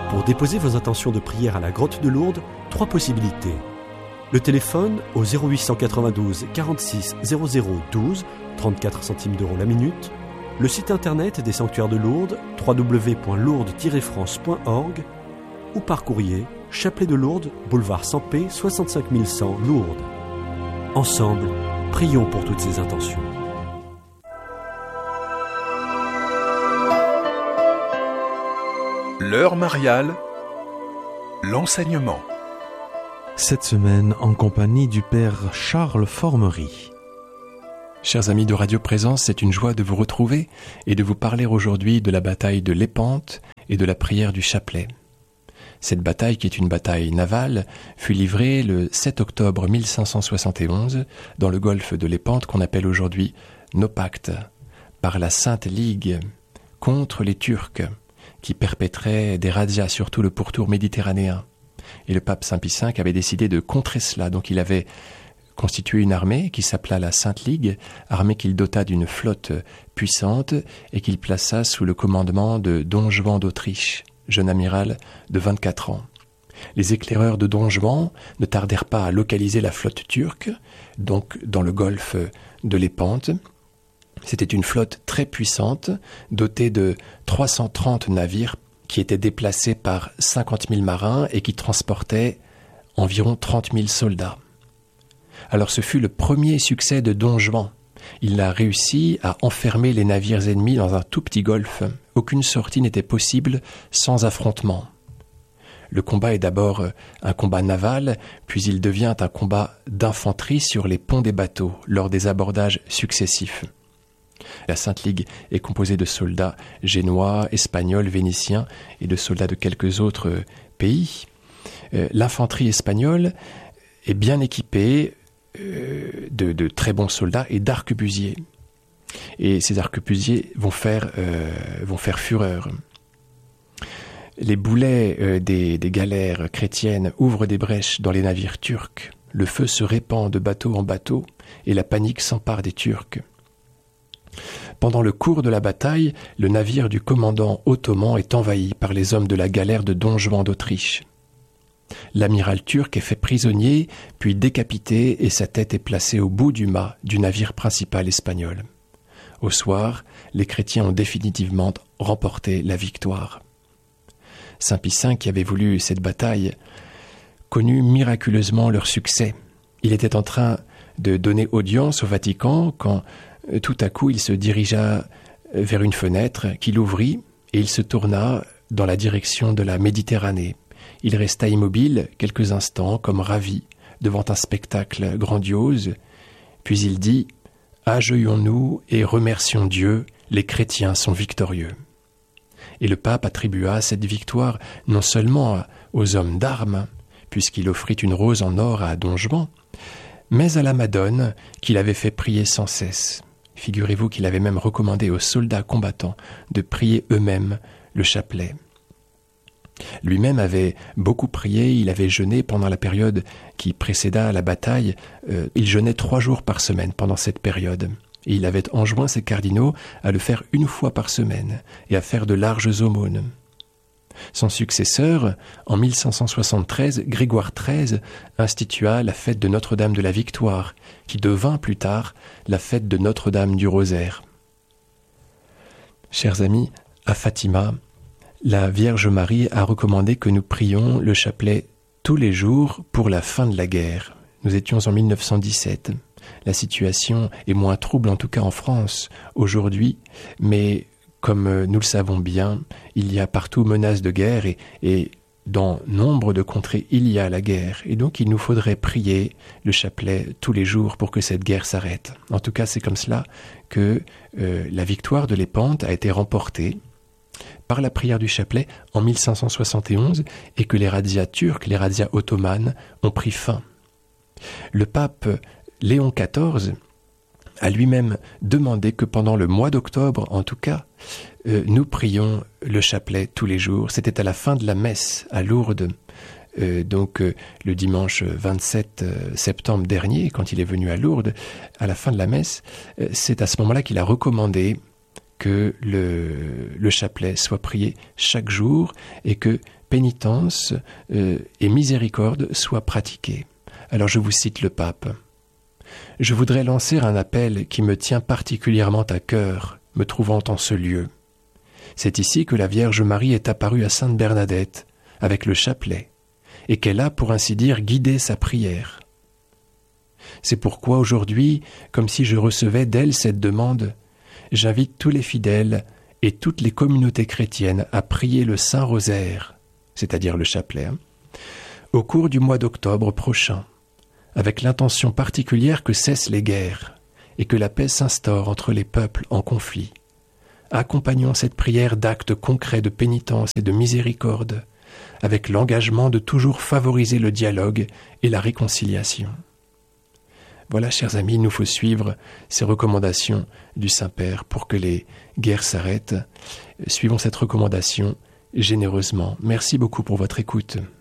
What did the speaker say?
Pour déposer vos intentions de prière à la grotte de Lourdes, 3 possibilités. Le téléphone au 0892 46 00 12, 34 centimes d'euros la minute. Le site internet des sanctuaires de Lourdes, www.lourdes-france.org, ou par courrier, Chapelet de Lourdes, boulevard Sampé, 65 100 Lourdes. Ensemble, prions pour toutes ces intentions. L'heure mariale, l'enseignement. Cette semaine, en compagnie du Père Charles Formery. Chers amis de Radio Présence, c'est une joie de vous retrouver et de vous parler aujourd'hui de la bataille de Lépante et de la prière du chapelet. Cette bataille, qui est une bataille navale, fut livrée le 7 octobre 1571 dans le golfe de Lépante, qu'on appelle aujourd'hui Naupacte, par la Sainte Ligue contre les Turcs, qui perpétraient des razzias sur tout le pourtour méditerranéen. Et le pape Saint Pie V avait décidé de contrer cela. Donc il avait constitué une armée qui s'appela la Sainte Ligue, armée qu'il dota d'une flotte puissante et qu'il plaça sous le commandement de Don Juan d'Autriche, jeune amiral de 24 ans. Les éclaireurs de Don Juan ne tardèrent pas à localiser la flotte turque, donc dans le golfe de Lépante. C'était une flotte très puissante, dotée de 330 navires qui étaient déplacés par 50 000 marins et qui transportaient environ 30 000 soldats. Alors ce fut le premier succès de Don Juan. Il a réussi à enfermer les navires ennemis dans un tout petit golfe. Aucune sortie n'était possible sans affrontement. Le combat est d'abord un combat naval, puis il devient un combat d'infanterie sur les ponts des bateaux lors des abordages successifs. La Sainte Ligue est composée de soldats génois, espagnols, vénitiens et de soldats de quelques autres pays. L'infanterie espagnole est bien équipée de très bons soldats et d'arquebusiers. Et ces arquebusiers vont faire fureur. Les boulets des galères chrétiennes ouvrent des brèches dans les navires turcs. Le feu se répand de bateau en bateau et la panique s'empare des Turcs. Pendant le cours de la bataille, le navire du commandant ottoman est envahi par les hommes de la galère de Don Juan d'Autriche. L'amiral turc est fait prisonnier, puis décapité et sa tête est placée au bout du mât du navire principal espagnol. Au soir, les chrétiens ont définitivement remporté la victoire. Saint Pie V, qui avait voulu cette bataille, connut miraculeusement leur succès. Il était en train de donner audience au Vatican quand tout à coup, il se dirigea vers une fenêtre qu'il ouvrit et il se tourna dans la direction de la Méditerranée. Il resta immobile quelques instants, comme ravi, devant un spectacle grandiose. Puis il dit « Agenouillons-nous et remercions Dieu, les chrétiens sont victorieux. » Et le pape attribua cette victoire non seulement aux hommes d'armes, puisqu'il offrit une rose en or à Don Juan, mais à la Madone qu'il avait fait prier sans cesse. Figurez-vous qu'il avait même recommandé aux soldats combattants de prier eux-mêmes le chapelet. Lui-même avait beaucoup prié, il avait jeûné pendant la période qui précéda la bataille. Il jeûnait 3 jours par semaine pendant cette période. Et il avait enjoint ses cardinaux à le faire 1 fois par semaine et à faire de larges aumônes. Son successeur, en 1573, Grégoire XIII, institua la fête de Notre-Dame de la Victoire, qui devint plus tard la fête de Notre-Dame du Rosaire. Chers amis, à Fatima, la Vierge Marie a recommandé que nous prions le chapelet tous les jours pour la fin de la guerre. Nous étions en 1917. La situation est moins trouble, en tout cas en France, aujourd'hui, mais comme nous le savons bien, il y a partout menace de guerre et dans nombre de contrées, il y a la guerre. Et donc, il nous faudrait prier le chapelet tous les jours pour que cette guerre s'arrête. En tout cas, c'est comme cela que la victoire de Lépante a été remportée par la prière du chapelet en 1571 et que les razzias turcs, les razzias ottomanes, ont pris fin. Le pape Léon XIV a lui-même demandé que pendant le mois d'octobre, en tout cas, nous prions le chapelet tous les jours. C'était à la fin de la messe à Lourdes, le dimanche 27 septembre dernier, quand il est venu à Lourdes, à la fin de la messe, c'est à ce moment-là qu'il a recommandé que le chapelet soit prié chaque jour et que pénitence et miséricorde soient pratiquées. Alors je vous cite le pape. « Je voudrais lancer un appel qui me tient particulièrement à cœur, me trouvant en ce lieu. C'est ici que la Vierge Marie est apparue à Sainte Bernadette, avec le chapelet, et qu'elle a, pour ainsi dire, guidé sa prière. C'est pourquoi aujourd'hui, comme si je recevais d'elle cette demande, j'invite tous les fidèles et toutes les communautés chrétiennes à prier le Saint-Rosaire, c'est-à-dire le chapelet, au cours du mois d'octobre prochain, avec l'intention particulière que cessent les guerres et que la paix s'instaure entre les peuples en conflit. Accompagnons cette prière d'actes concrets de pénitence et de miséricorde, avec l'engagement de toujours favoriser le dialogue et la réconciliation. » Voilà, chers amis, il nous faut suivre ces recommandations du Saint-Père pour que les guerres s'arrêtent. Suivons cette recommandation généreusement. Merci beaucoup pour votre écoute.